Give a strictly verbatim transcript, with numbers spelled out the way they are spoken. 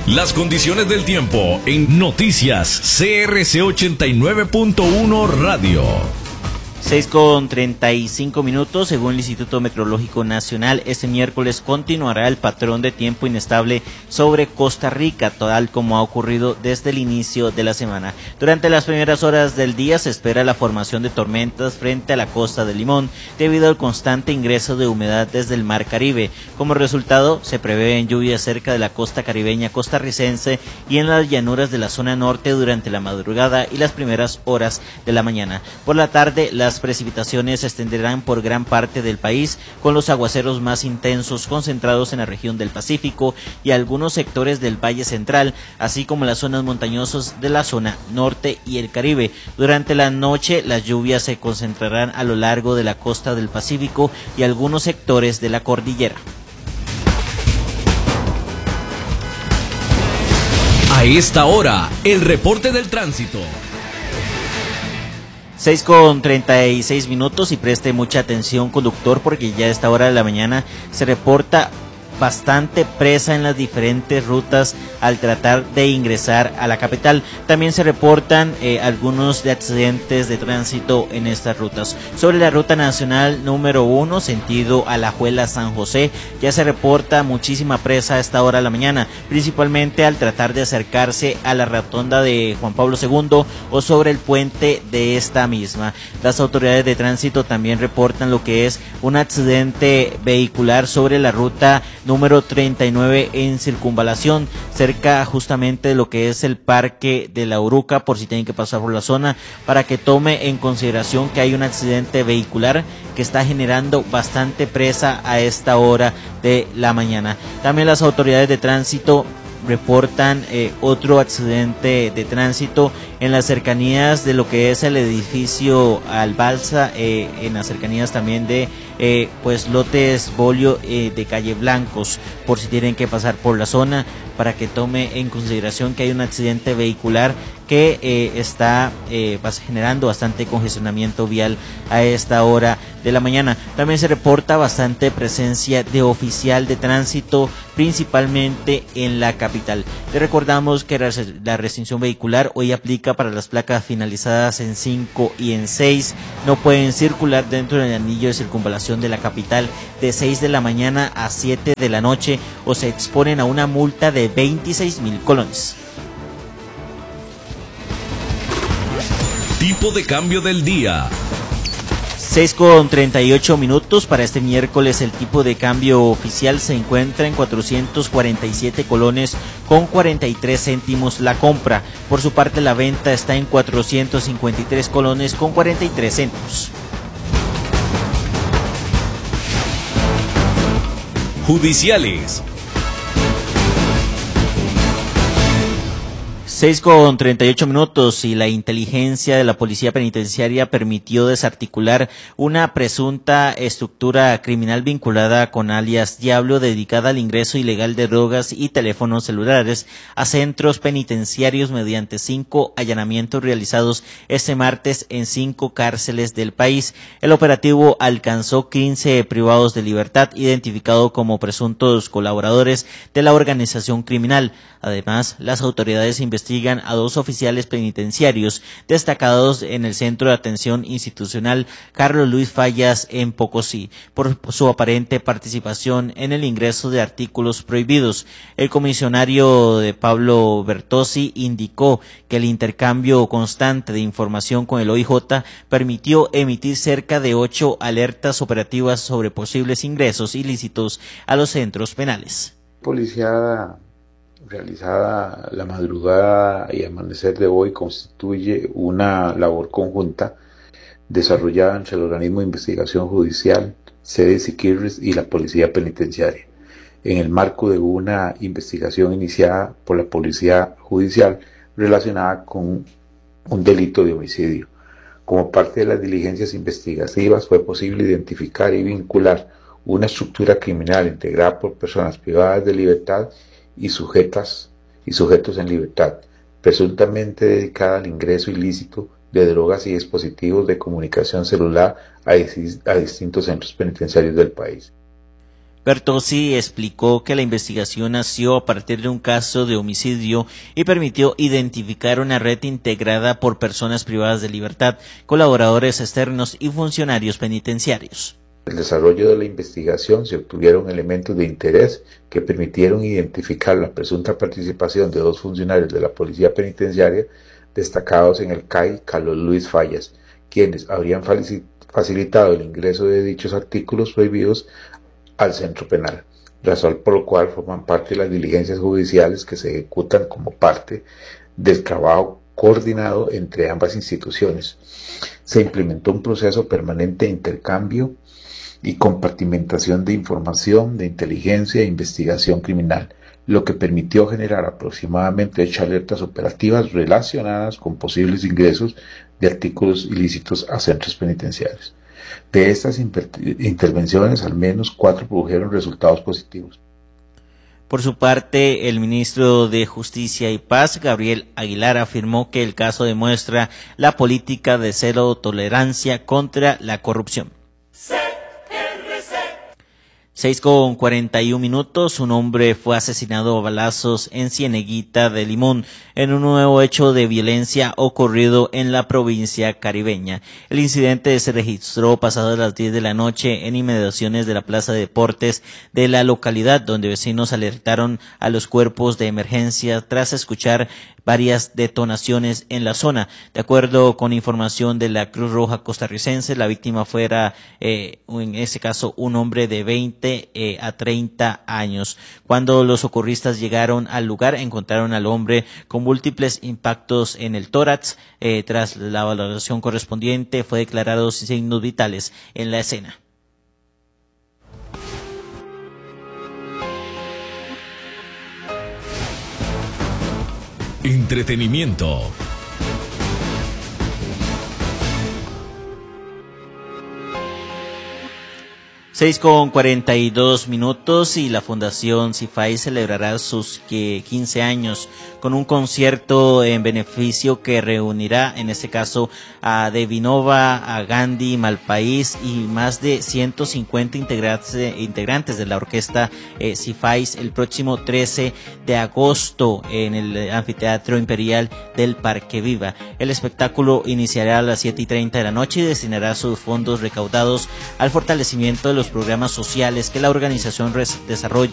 Las condiciones del tiempo en Noticias C R C ochenta y nueve punto uno Radio. seis con treinta y cinco minutos, según el Instituto Meteorológico Nacional, este miércoles continuará el patrón de tiempo inestable sobre Costa Rica, tal como ha ocurrido desde el inicio de la semana. Durante las primeras horas del día se espera la formación de tormentas frente a la costa de Limón, debido al constante ingreso de humedad desde el Mar Caribe. Como resultado, se prevén lluvias cerca de la costa caribeña costarricense y en las llanuras de la zona norte durante la madrugada y las primeras horas de la mañana. Por la tarde, las Las precipitaciones se extenderán por gran parte del país, con los aguaceros más intensos concentrados en la región del Pacífico y algunos sectores del Valle Central, así como las zonas montañosas de la zona norte y el Caribe. Durante la noche, las lluvias se concentrarán a lo largo de la costa del Pacífico y algunos sectores de la cordillera. A esta hora, el reporte del tránsito. seis con treinta y seis minutos y preste mucha atención, conductor, porque ya a esta hora de la mañana se reporta bastante presa en las diferentes rutas al tratar de ingresar a la capital. También se reportan eh, algunos de accidentes de tránsito en estas rutas. Sobre la ruta nacional número uno, sentido Alajuela San José, ya se reporta muchísima presa a esta hora de la mañana, principalmente al tratar de acercarse a la rotonda de Juan Pablo segundo o sobre el puente de esta misma. Las autoridades de tránsito también reportan lo que es un accidente vehicular sobre la ruta número treinta y nueve en Circunvalación, cerca justamente de lo que es el Parque de la Uruca, por si tienen que pasar por la zona, para que tome en consideración que hay un accidente vehicular que está generando bastante presa a esta hora de la mañana. También las autoridades de tránsito reportan eh, otro accidente de tránsito en las cercanías de lo que es el edificio Albalsa, eh, en las cercanías también de eh, pues lotes Bolio eh, de Calle Blancos, por si tienen que pasar por la zona, para que tome en consideración que hay un accidente vehicular que eh, está eh, generando bastante congestionamiento vial a esta hora de la mañana. También se reporta bastante presencia de oficial de tránsito, principalmente en la capital. Le recordamos que la restricción vehicular hoy aplica para las placas finalizadas en cinco y en seis. No pueden circular dentro del anillo de circunvalación de la capital de seis de la mañana a siete de la noche o se exponen a una multa de veintiséis mil colones. Tipo de cambio del día. seis con treinta y ocho minutos para este miércoles. El tipo de cambio oficial se encuentra en cuatrocientos cuarenta y siete colones con cuarenta y tres céntimos la compra. Por su parte, la venta está en cuatrocientos cincuenta y tres colones con cuarenta y tres céntimos. Judiciales. seis con treinta y ocho minutos y la inteligencia de la Policía Penitenciaria permitió desarticular una presunta estructura criminal vinculada con alias Diablo, dedicada al ingreso ilegal de drogas y teléfonos celulares a centros penitenciarios mediante cinco allanamientos realizados este martes en cinco cárceles del país. El operativo alcanzó quince privados de libertad identificados como presuntos colaboradores de la organización criminal. Además, las autoridades investigan a dos oficiales penitenciarios destacados en el Centro de Atención Institucional Carlos Luis Fallas en Pocosí por su aparente participación en el ingreso de artículos prohibidos. El comisionario de Pablo Bertossi indicó que el intercambio constante de información con el O I J permitió emitir cerca de ocho alertas operativas sobre posibles ingresos ilícitos a los centros penales. Policía realizada la madrugada y amanecer de hoy constituye una labor conjunta desarrollada entre el Organismo de Investigación Judicial, sede Siquirres y la Policía Penitenciaria, en el marco de una investigación iniciada por la Policía Judicial relacionada con un delito de homicidio. Como parte de las diligencias investigativas fue posible identificar y vincular una estructura criminal integrada por personas privadas de libertad y sujetas y sujetos en libertad, presuntamente dedicada al ingreso ilícito de drogas y dispositivos de comunicación celular a, a distintos centros penitenciarios del país. Bertozzi explicó que la investigación nació a partir de un caso de homicidio y permitió identificar una red integrada por personas privadas de libertad, colaboradores externos y funcionarios penitenciarios. En el desarrollo de la investigación se obtuvieron elementos de interés que permitieron identificar la presunta participación de dos funcionarios de la Policía Penitenciaria destacados en el C A I, Carlos Luis Fallas, quienes habrían facilitado el ingreso de dichos artículos prohibidos al centro penal, razón por lo cual forman parte de las diligencias judiciales que se ejecutan como parte del trabajo coordinado entre ambas instituciones. Se implementó un proceso permanente de intercambio y compartimentación de información, de inteligencia e investigación criminal, lo que permitió generar aproximadamente ocho alertas operativas relacionadas con posibles ingresos de artículos ilícitos a centros penitenciarios. De estas intervenciones, al menos cuatro produjeron resultados positivos. Por su parte, el ministro de Justicia y Paz, Gabriel Aguilar, afirmó que el caso demuestra la política de cero tolerancia contra la corrupción. seis con cuarenta y un minutos, un hombre fue asesinado a balazos en Cieneguita de Limón, en un nuevo hecho de violencia ocurrido en la provincia caribeña. El incidente se registró pasadas las diez de la noche en inmediaciones de la Plaza de Deportes de la localidad, donde vecinos alertaron a los cuerpos de emergencia tras escuchar varias detonaciones en la zona. De acuerdo con información de la Cruz Roja costarricense, la víctima fuera, eh, en ese caso, un hombre de veinte eh, a treinta años. Cuando los socorristas llegaron al lugar, encontraron al hombre con múltiples impactos en el tórax. Eh, tras la valoración correspondiente, fue declarado sin signos vitales en la escena. Entretenimiento. seis con cuarenta y dos minutos y la Fundación Cifai celebrará sus quince años con un concierto en beneficio que reunirá en este caso a Devinova, a Gandhi, Malpaís y más de ciento cincuenta integrantes, integrantes de la orquesta eh, Cifai el próximo trece de agosto en el Anfiteatro Imperial del Parque Viva. El espectáculo iniciará a las siete y treinta de la noche y destinará sus fondos recaudados al fortalecimiento de los programas sociales que la organización desarrolla